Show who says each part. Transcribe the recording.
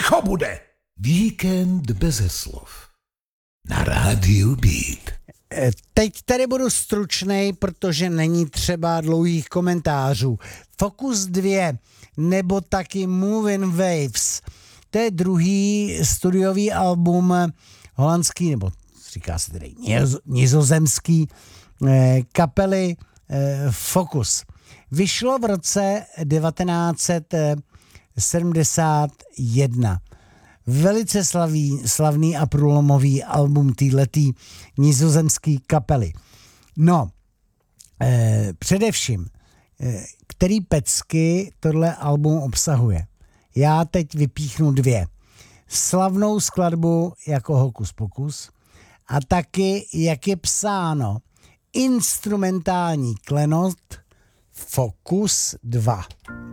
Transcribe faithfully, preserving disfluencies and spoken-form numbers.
Speaker 1: ticho bude. Víkend beze slov. Na rádiu Beat.
Speaker 2: Teď tady budu stručnej, protože není třeba dlouhých komentářů. Focus dva nebo taky Moving Waves. To je druhý studiový album holandský, nebo říká se tedy nizozemský eh, kapely eh, Focus. Vyšlo v roce devatenáct sedmdesát jedna. Velice slavý, slavný a průlomový album téhletý nizozemský kapely. No, eh, především, eh, který pecky tohle album obsahuje. Já teď vypíchnu dvě. Slavnou skladbu jako Hokus Pokus a taky, jak je psáno, instrumentální klenot Focus dva.